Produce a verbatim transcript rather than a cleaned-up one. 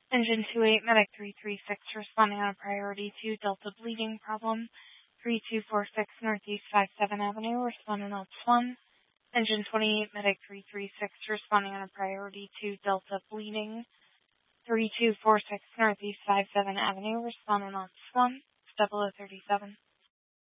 Engine two eight, Medic three three six, responding on a priority two Delta bleeding problem. three two four six Northeast five seven Avenue, responding on one. Engine twenty-eight, Medic three three six, responding on a priority two Delta bleeding. three two four six Northeast five seven Avenue, responding on one. double oh thirty-seven.